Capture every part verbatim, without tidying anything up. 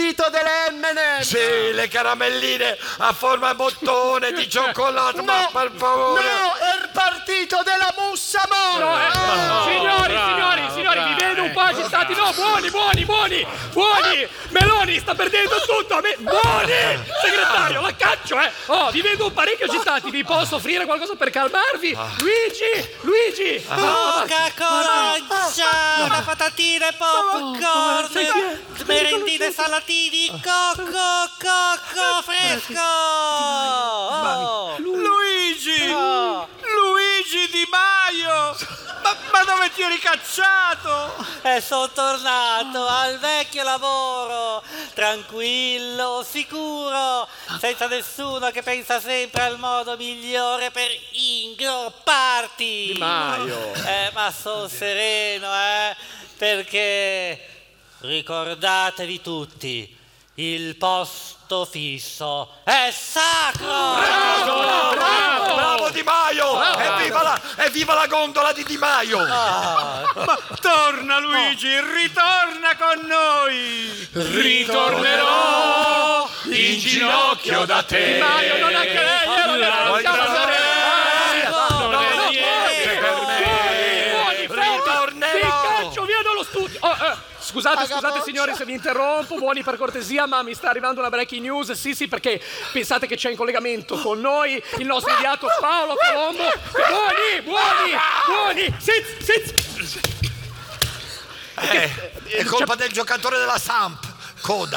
partito delle emme and emme. Sì, le caramelline a forma di bottone di cioccolato, No, ma per favore. no, è il partito della mussamora. No, eh, Ah. signori, bravo, signori, signori, bravo, vi vedo un po' ecco, agitati. No, buoni, buoni, buoni, buoni. Meloni sta perdendo tutto. A me... Buoni, segretario, la caccio, eh. Oh, vi vedo parecchio agitati. Vi posso offrire qualcosa per calmarvi? Luigi, Luigi. Coca-Cola, ciao, patatine, popcorn, Senti, merendine, salatini, cocco, cocco, fresco. Oh. Luigi! Oh. Luigi Di Maio! Ma, ma dove ti eri cacciato? E sono tornato al vecchio lavoro, tranquillo, sicuro, senza nessuno che pensa sempre al modo migliore per ingropparti. Di Maio. Eh, ma sono sereno, eh, perché ricordatevi tutti, il posto fisso è sacro. Bravo, bravo, bravo Di Maio! Evviva la, evviva la gondola di Di Maio! Ma torna Luigi, ritorna con noi! Ritornerò in ginocchio da te. Di Maio, non anche lei, eh, non è- non siamo tornare? No, no, no, niente per me. buoni, buoni, fermi. Ritornerò. Vi caccio via dallo studio. Oh, eh, Scusate, scusate signori se vi interrompo, buoni per cortesia, ma mi sta arrivando una breaking news. Sì, sì, perché pensate che c'è in collegamento con noi il nostro inviato Paolo Colombo. Buoni, buoni, buoni. Sit, sit. Eh, è colpa del giocatore della Samp, Coda.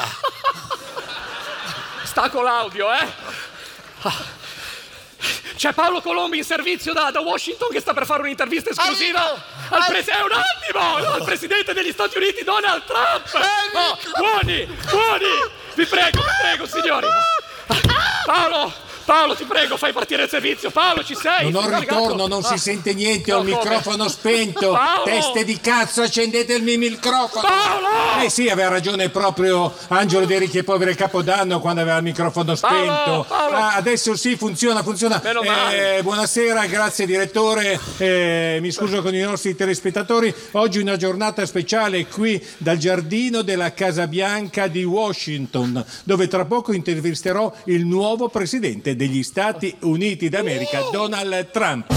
Sta con l'audio, eh. Ah. C'è Paolo Colombo in servizio da, da Washington che sta per fare un'intervista esclusiva al, pres- eh, un attimo, no, al presidente degli Stati Uniti Donald Trump. Oh, buoni, buoni, vi prego, vi prego signori. Paolo, Paolo, ti prego, fai partire il servizio. Paolo, ci sei? Non ho Sei ritorno, collegato? non si Ah. sente niente, ho il No, come? microfono spento. Paolo! Teste di cazzo, accendete il mio microfono. Paolo! Eh sì, aveva ragione proprio Angelo De Ricchi e Poveri Capodanno quando aveva il microfono spento. Paolo, Paolo! Ah, adesso sì, funziona, funziona. Meno male. Eh, buonasera, grazie direttore. Eh, mi scuso con i nostri telespettatori. Oggi una giornata speciale qui dal giardino della Casa Bianca di Washington, dove tra poco intervisterò il nuovo presidente degli Stati Uniti d'America, Donald Trump.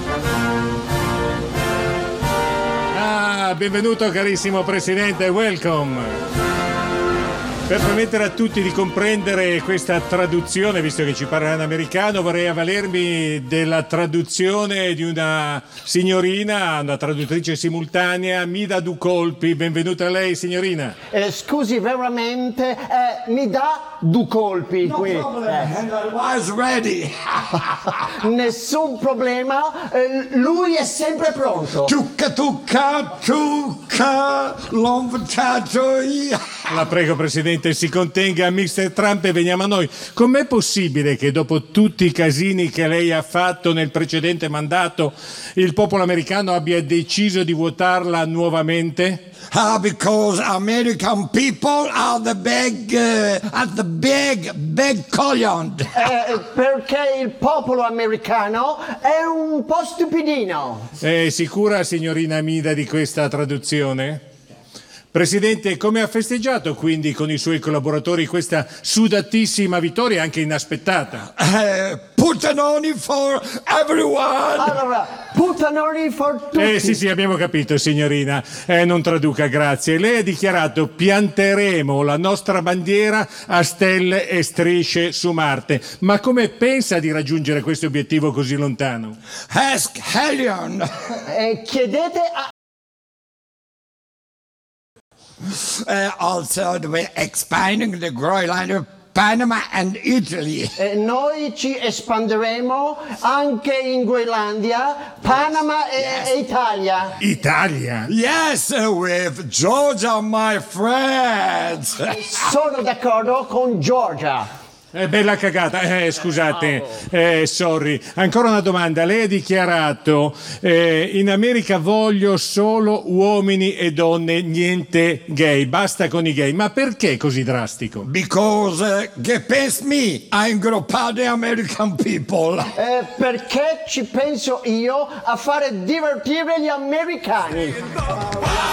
Ah, benvenuto carissimo presidente, welcome. Per permettere a tutti di comprendere questa traduzione, visto che ci parla in americano, vorrei avvalermi della traduzione di una signorina, una traduttrice simultanea, Mida Ducolpi. Benvenuta a lei, signorina. Eh, scusi, veramente, eh, mi dà due colpi qui. Eh, was ready. nessun problema, eh, lui è sempre pronto. Tucca, tucca, tucca, l'ho facciato io. La prego, presidente, si contenga, mister Trump, e veniamo a noi. Com'è possibile che dopo tutti i casini che lei ha fatto nel precedente mandato il popolo americano abbia deciso di votarla nuovamente? Ah, because American people are the big, uh, are the big, big coglion. Eh, perché il popolo americano è un po' stupidino. È sicura, signorina Mida, di questa traduzione? Presidente, come ha festeggiato quindi con i suoi collaboratori questa sudatissima vittoria, anche inaspettata? Uh, Putanoni for everyone. Allora, putanoni for tutti. Eh sì sì, abbiamo capito, signorina. Eh, non traduca, grazie. Lei ha dichiarato: pianteremo la nostra bandiera a stelle e strisce su Marte. Ma come pensa di raggiungere questo obiettivo così lontano? Ask Helion. Eh, chiedete a... Uh, also, we're expanding the Groenland of Panama and Italy. Eh, noi ci espanderemo anche in Groenlandia, Panama e, e Italia. Italia? Yes, with Georgia, my friends. Sono d'accordo con Georgia. Eh, bella cagata, eh, scusate, eh, sorry. Ancora una domanda. Lei ha dichiarato eh, in America voglio solo uomini e donne, niente gay, basta con i gay. Ma perché così drastico? Because uh, che pensi me, I'm gonna pay the American people. Eh, perché ci penso io a fare divertire gli americani.